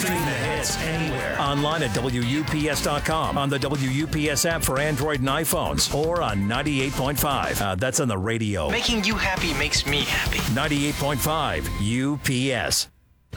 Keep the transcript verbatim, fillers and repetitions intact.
Stream the hits anywhere. Online at W U P S dot com, on the W U P S app for Android and iPhones, or on ninety-eight point five. Uh, that's on the radio. Making you happy makes me happy. ninety-eight point five U P S.